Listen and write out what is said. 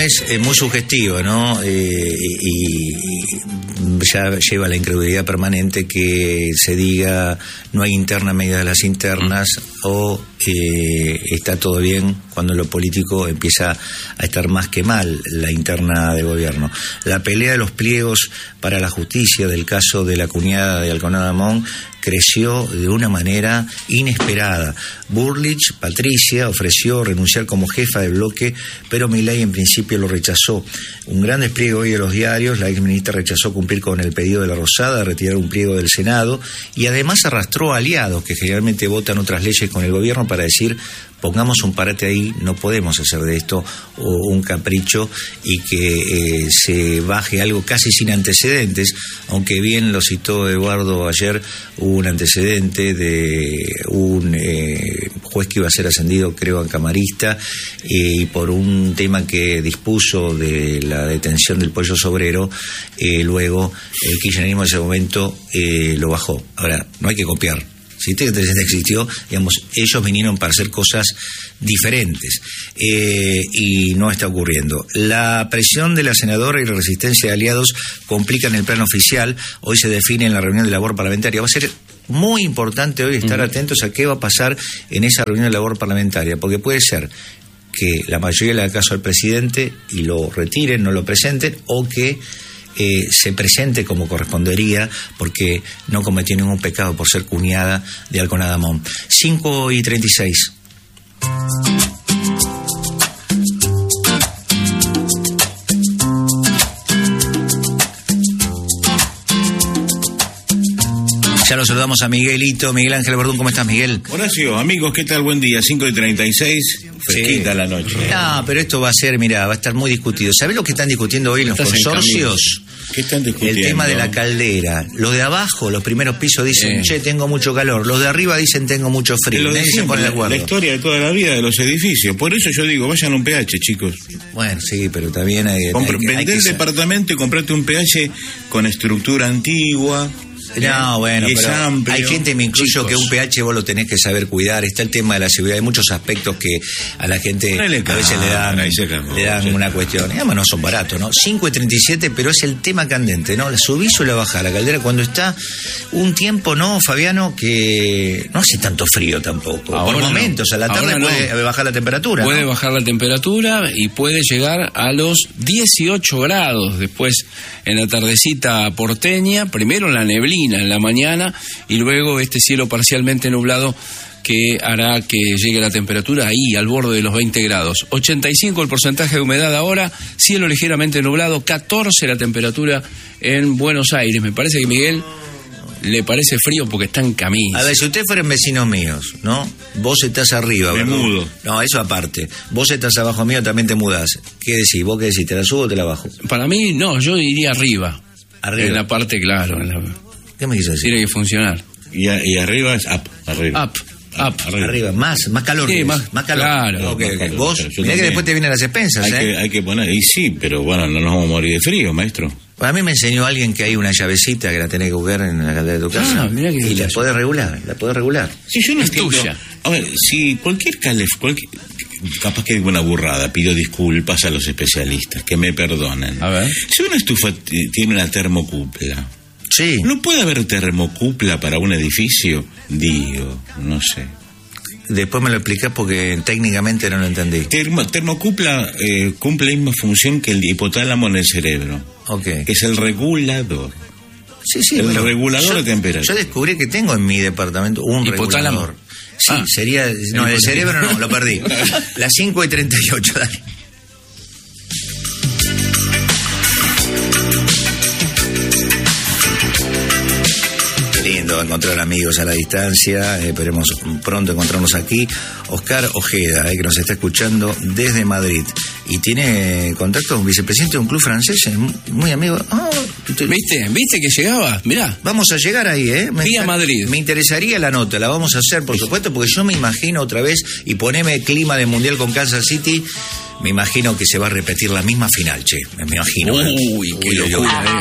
es muy sugestivo, ¿no? Y ya lleva la incredulidad permanente que se diga no hay interna en medio de las internas o está todo bien cuando lo político empieza a estar más que mal la interna de gobierno. La pelea de los pliegos para la justicia del caso de la cuñada de Alconada Amón creció de una manera inesperada. Burlich, Patricia, ofreció renunciar como jefa del bloque, pero Milei en principio lo rechazó. Un gran despliegue hoy de los diarios. La exministra rechazó cumplir con el pedido de la Rosada de retirar un pliego del Senado y además arrastró a aliados que generalmente votan otras leyes con el gobierno para decir pongamos un parate ahí, no podemos hacer de esto un capricho y que se baje algo casi sin antecedentes, aunque bien lo citó Eduardo ayer, hubo un antecedente de un juez que iba a ser ascendido, creo, a camarista, y por un tema que dispuso de la detención del pollo sobrero, luego el kirchnerismo en ese momento lo bajó. Ahora, no hay que copiar. Si este antecedente existió, digamos, ellos vinieron para hacer cosas diferentes y no está ocurriendo. La presión de la senadora y la resistencia de aliados complican el plano oficial. Hoy se define en la reunión de labor parlamentaria. Va a ser muy importante hoy estar atentos a qué va a pasar en esa reunión de labor parlamentaria, porque puede ser que la mayoría le haga caso al presidente y lo retiren, no lo presenten, o que se presente como correspondería porque no cometió ningún pecado por ser cuñada de Alconada Amón. 5:36. Ya lo saludamos a Miguelito, Miguel Ángel Verdún. ¿Cómo estás, Miguel? Horacio, amigos, ¿qué tal? Buen día, 5:36, fresquita la noche. No, pero esto va a ser, mira, va a estar muy discutido. ¿Sabés lo que están discutiendo hoy en los consorcios? ¿Qué están discutiendo? El tema de la caldera. Los de abajo, los primeros pisos dicen, che, tengo mucho calor. Los de arriba dicen, tengo mucho frío. Nadie se pone de acuerdo. La historia de toda la vida de los edificios. Por eso yo digo, vayan a un PH, chicos. Bueno, sí, pero también hay Vendé el departamento y comprate un PH con estructura antigua. No, bueno, pero amplio. Hay gente, me incluyo, que un PH vos lo tenés que saber cuidar. Está el tema de la seguridad. Hay muchos aspectos que a la gente a veces le dan una cuestión. Y además no son baratos, ¿no? 5:37, pero es el tema candente, ¿no? La subís o la bajás, la caldera, cuando está un tiempo, ¿no, Fabiano? Que no hace tanto frío tampoco. Ahora por momentos, a la tarde puede bajar la temperatura. Puede bajar la temperatura y puede llegar a los 18 grados después en la tardecita porteña. Primero la neblina en la mañana y luego este cielo parcialmente nublado que hará que llegue la temperatura ahí al borde de los 20 grados. 85 el porcentaje de humedad ahora, cielo ligeramente nublado, 14 la temperatura en Buenos Aires. Me parece que Miguel le parece frío porque está en camisa. A ver, si ustedes fueran vecinos míos, ¿no? Vos estás arriba, me mudo. No, eso aparte. Vos estás abajo mío, también te mudás. ¿Qué decís? ¿Vos qué decís? ¿Te la subo o te la bajo? Para mí, no, yo iría arriba. Arriba. En la parte, claro. ¿Qué me quiso decir? Tiene que funcionar. Y arriba es up, arriba. Up. Arriba, más calor. Sí, más calor. Claro. Okay. Vos, mirá que después te vienen las expensas, hay que poner, y sí, pero bueno, no nos vamos a morir de frío, maestro. A mí me enseñó alguien que hay una llavecita que la tenés que buscar en la caldera de tu casa. Mirá que y la podés regular, Sí, yo no es entiendo. Tuya. A ver, si cualquier capaz que digo una burrada, pido disculpas a los especialistas, que me perdonen. A ver. Si una estufa tiene una termocupla, sí, ¿no puede haber termocupla para un edificio? Digo, no sé. Después me lo explicás porque técnicamente no lo entendí. Termocupla cumple la misma función que el hipotálamo en el cerebro. Okay. Que es el regulador. Sí, el regulador de temperatura. Yo descubrí que tengo en mi departamento un hipotálamo. Regulador. Sí, sería... No, el cerebro no, lo perdí. Las 5:38, dale. Lindo encontrar amigos a la distancia, esperemos pronto encontrarnos aquí. Oscar Ojeda, que nos está escuchando desde Madrid y tiene contacto con un vicepresidente de un club francés, muy amigo. ¿Viste que llegaba? Mirá. Vamos a llegar ahí, Vía Madrid. Me interesaría la nota, la vamos a hacer, por supuesto, porque yo me imagino otra vez, y poneme clima de Mundial con Kansas City, me imagino que se va a repetir la misma final, che, me imagino. Uy, qué locura,